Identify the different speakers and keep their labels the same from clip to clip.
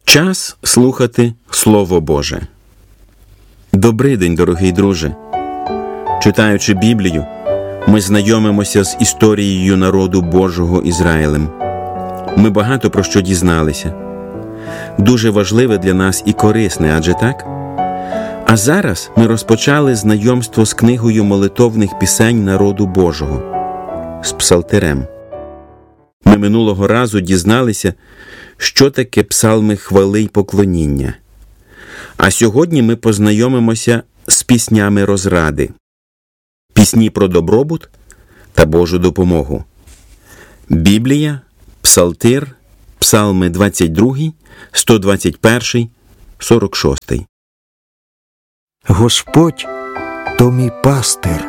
Speaker 1: Час слухати Слово Боже. Добрий день, дорогий друже! Читаючи Біблію, ми знайомимося з історією народу Божого Ізраїлем. Ми багато про що дізналися. Дуже важливе для нас і корисне, адже так? А зараз ми розпочали знайомство з книгою молитовних пісень народу Божого, з Псалтирем. Ми минулого разу дізналися, що таке псалми хвали й поклоніння. А сьогодні ми познайомимося з піснями розради. Пісні про добробут та Божу допомогу. Біблія, Псалтир, Псалми 22, 121, 46.
Speaker 2: Господь – то мій пастир,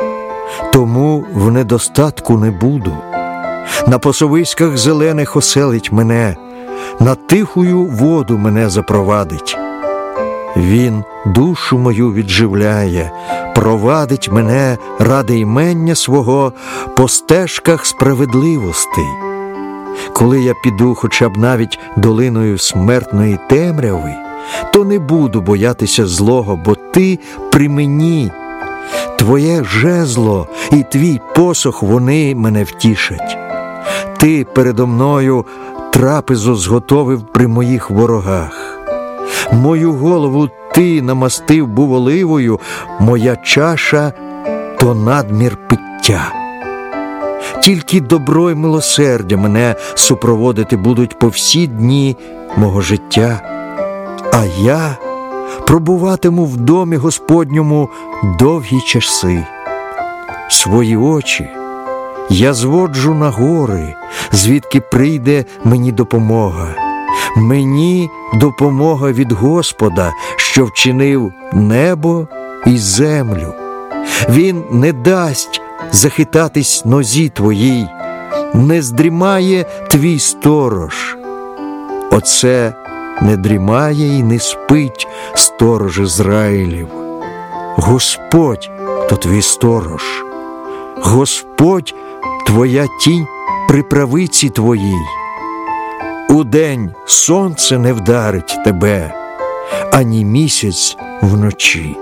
Speaker 2: тому в недостатку не буду. На пасовиськах зелених оселить мене, на тихую воду мене запровадить. Він душу мою відживляє, провадить мене ради імення свого по стежках справедливостей. Коли я піду хоча б навіть долиною смертної темряви, то не буду боятися злого, бо ти при мені. Твоє жезло і твій посох, вони мене втішать. Ти передо мною трапезу зготовив при моїх ворогах. Мою голову ти намастив був оливою, моя чаша – то надмір пиття. Тільки добро й милосердя мене супроводити будуть по всі дні мого життя, а я пробуватиму в домі Господньому довгі часи. Свої очі я зводжу на гори, звідки прийде мені допомога. Мені допомога від Господа, що вчинив небо і землю. Він не дасть захитатись нозі твоїй, не здрімає твій сторож. Оце не дрімає і не спить сторож Ізраїлів. Господь – то твій сторож. Господь – твоя тінь при правиці твоїй. Удень сонце не вдарить тебе, ані місяць вночі.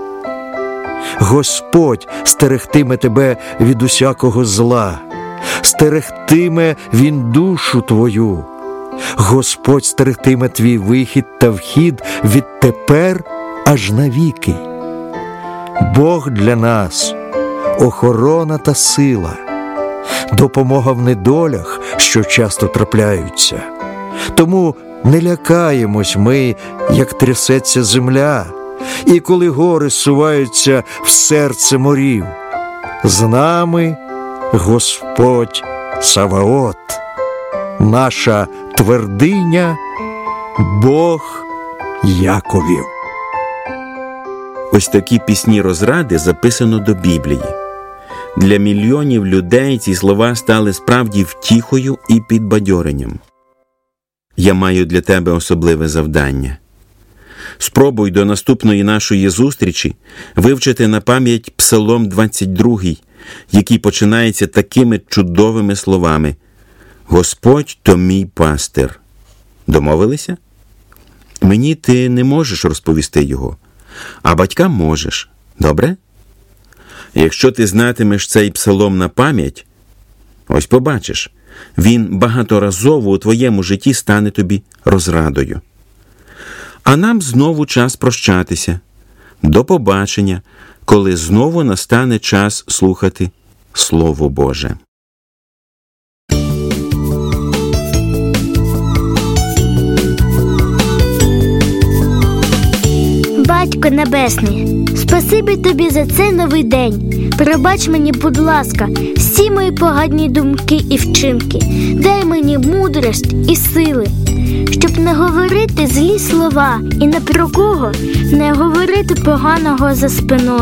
Speaker 2: Господь стерегтиме тебе від усякого зла, стерегтиме Він душу твою. Господь стерегтиме твій вихід та вхід відтепер аж навіки. Бог для нас – охорона та сила, допомога в недолях, що часто трапляються. Тому не лякаємось ми, як трясеться земля, і коли гори зсуваються в серце морів. З нами Господь Саваот, наша твердиня, Бог Яковів.
Speaker 1: Ось такі пісні розради записано до Біблії. Для мільйонів людей ці слова стали справді втіхою і підбадьоренням. Я маю для тебе особливе завдання. Спробуй до наступної нашої зустрічі вивчити на пам'ять Псалом 22, який починається такими чудовими словами: «Господь – то мій пастир». Домовилися? Мені ти не можеш розповісти його, а батькам можеш. Добре? Якщо ти знатимеш цей псалом на пам'ять, ось побачиш, він багаторазово у твоєму житті стане тобі розрадою. А нам знову час прощатися. До побачення, коли знову настане час слухати Слово Боже.
Speaker 3: Батько Небесний, спасибі Тобі за цей новий день. Пробач мені, будь ласка, всі мої погані думки і вчинки. Дай мені мудрість і сили, щоб не говорити злі слова і не про кого не говорити поганого за спиною.